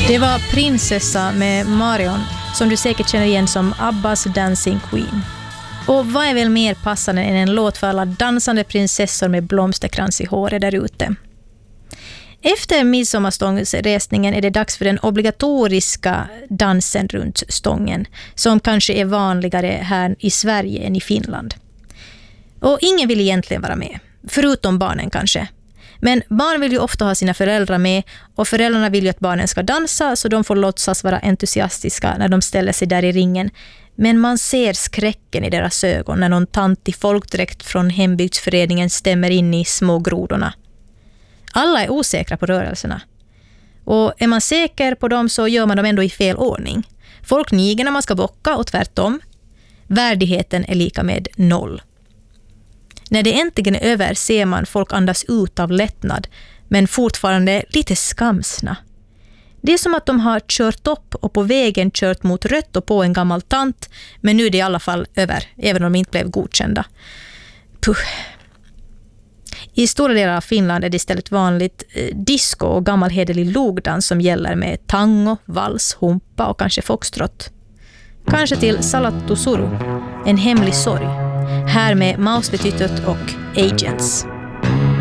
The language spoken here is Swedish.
Det var Prinsessa med Marion, som du säkert känner igen som Abbas Dancing Queen. Och vad är väl mer passande än en låt för alla dansande prinsessor med blomsterkrans i håret där ute? Efter midsommarstångsresningen är det dags för den obligatoriska dansen runt stången, som kanske är vanligare här i Sverige än i Finland. Och ingen vill egentligen vara med, förutom barnen kanske. Men barn vill ju ofta ha sina föräldrar med, och föräldrarna vill ju att barnen ska dansa, så de får låtsas vara entusiastiska när de ställer sig där i ringen. Men man ser skräcken i deras ögon när någon tant i folkdräkt från hembygdsföreningen stämmer in i små grodorna. Alla är osäkra på rörelserna. Och är man säker på dem så gör man dem ändå i fel ordning. Folk niger när man ska bocka och tvärtom. Värdigheten är lika med 0. När det äntligen är över ser man folk andas ut av lättnad, men fortfarande lite skamsna. Det är som att de har kört upp och på vägen kört mot rött och på en gammal tant, men nu är det i alla fall över, även om de inte blev godkända. Puh. I stora delar av Finland är det istället vanligt disco och gammalhederlig logdans som gäller med tango, vals, humpa och kanske foxtrot. Kanske till Salattu Suru, en hemlig sorg. Här med Mausvetytöt och Agents.